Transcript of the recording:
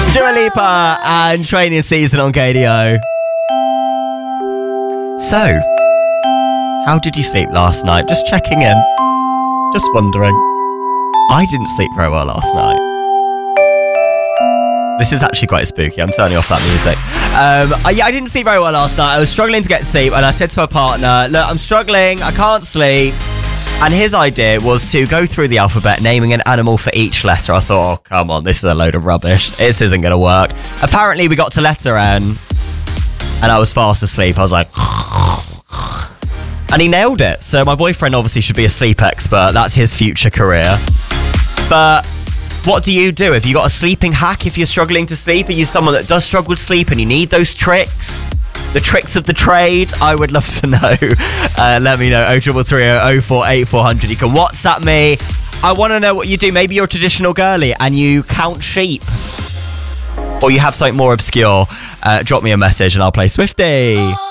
Dua Lipa and Training Season on KDO. So, how did you sleep last night? Just checking in. Just wondering. I didn't sleep very well last night. This is actually quite spooky. I'm turning off that music. I didn't sleep very well last night. I was struggling to get sleep, and I said to my partner, look, I'm struggling. I can't sleep. And his idea was to go through the alphabet, naming an animal for each letter. I thought, oh, come on, this is a load of rubbish. This isn't going to work. Apparently, we got to letter N, and I was fast asleep. I was like... And he nailed it. So my boyfriend obviously should be a sleep expert. That's his future career. But what do you do? Have you got a sleeping hack if you're struggling to sleep? Are you someone that does struggle to sleep and you need those tricks? The tricks of the trade? I would love to know. Let me know. 0330 048400. You can WhatsApp me. I want to know what you do. Maybe you're a traditional girly and you count sheep. Or you have something more obscure. Drop me a message and I'll play Swiftie.